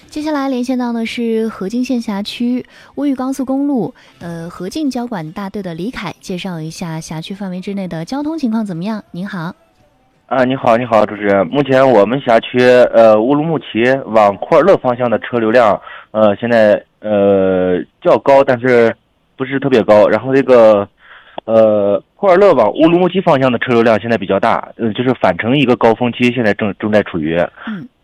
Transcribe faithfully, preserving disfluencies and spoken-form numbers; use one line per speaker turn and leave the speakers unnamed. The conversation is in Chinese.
接下来连线到的是河静县辖区乌峪高速公路呃河静交管大队的李凯，介绍一下辖区范围之内的交通情况怎么样？您好。
啊，你好，你好，主持人。目前我们辖区呃乌鲁木齐往库尔勒方向的车流量，呃，现在呃较高，但是不是特别高。然后这个呃库尔勒往乌鲁木齐方向的车流量现在比较大，呃，就是返程一个高峰期，现在正正在处于。
嗯。